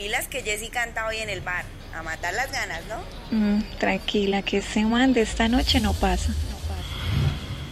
Pilas que Jessy canta hoy en el bar. A matar las ganas, ¿no? Tranquila, que ese man de esta noche no pasa.